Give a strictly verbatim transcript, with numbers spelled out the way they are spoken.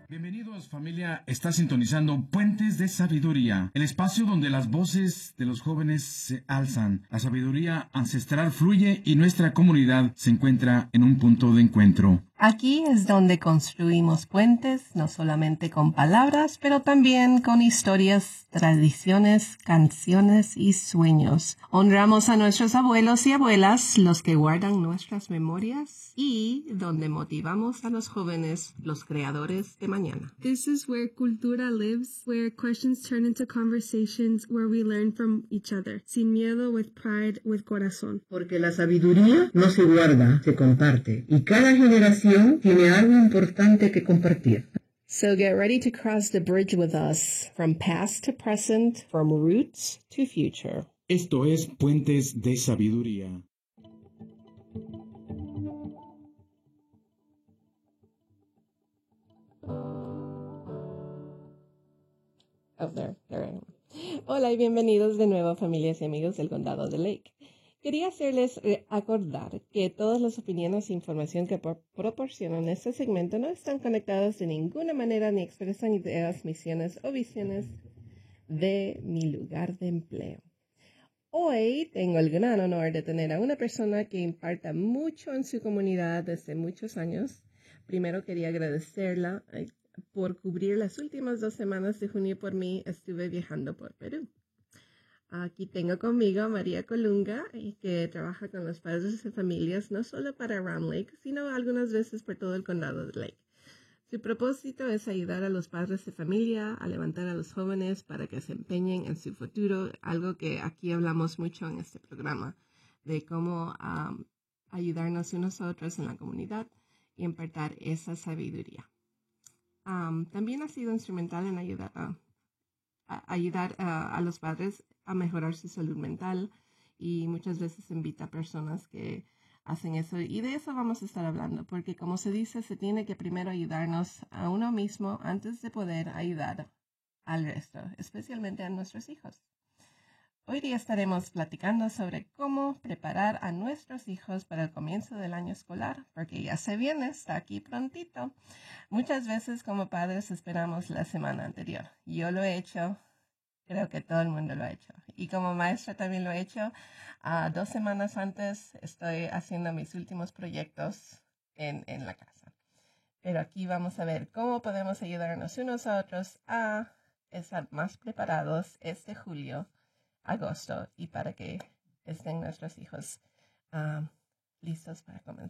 Bienvenidos, familia. Está sintonizando Puentes de Sabiduría, el espacio donde las voces de los jóvenes se alzan, la sabiduría ancestral fluye y nuestra comunidad se encuentra en un punto de encuentro. Aquí es donde construimos puentes, no solamente con palabras, pero también con historias, tradiciones, canciones y sueños. Honramos a nuestros abuelos y abuelas, los que guardan nuestras memorias, y donde motivamos a los jóvenes, los creadores de mañana. This is where cultura lives, where questions turn into conversations, where we learn from each other. Sin miedo, with pride, with corazón. Porque la sabiduría no se guarda, se comparte. Y cada generación tiene algo importante que compartir. So get ready to cross the bridge with us, from past to present, from roots to future. Esto es Puentes de Sabiduría. Oh, there, there I am. Hola y bienvenidos de nuevo, familias y amigos del Condado de Lake. Quería hacerles acordar que todas las opiniones e información que por proporcionan este segmento no están conectadas de ninguna manera ni expresan ideas, misiones o visiones de mi lugar de empleo. Hoy tengo el gran honor de tener a una persona que imparta mucho en su comunidad desde muchos años. Primero quería agradecerla por cubrir las últimas dos semanas de junio por mí. Estuve viajando por Perú. Aquí tengo conmigo a María Colunga, que trabaja con los padres de familias, no solo para Round Lake, sino algunas veces por todo el condado de Lake. Su propósito es ayudar a los padres de familia a levantar a los jóvenes para que se empeñen en su futuro, algo que aquí hablamos mucho en este programa, de cómo um, ayudarnos unos a otros en la comunidad y impartir esa sabiduría. Um, también ha sido instrumental en ayudar a, a ayudar a, a los padres a mejorar su salud mental, y muchas veces invita a personas que hacen eso, y de eso vamos a estar hablando, porque como se dice, se tiene que primero ayudarnos a uno mismo antes de poder ayudar al resto, especialmente a nuestros hijos. Hoy día estaremos platicando sobre cómo preparar a nuestros hijos para el comienzo del año escolar, porque ya se viene, está aquí prontito. Muchas veces como padres esperamos la semana anterior. Yo lo he hecho. Creo que todo el mundo lo ha hecho. Y como maestra también lo he hecho. Uh, dos semanas antes estoy haciendo mis últimos proyectos en, en la casa. Pero aquí vamos a ver cómo podemos ayudarnos unos a otros a estar más preparados este julio, agosto, y para que estén nuestros hijos uh, listos para comenzar.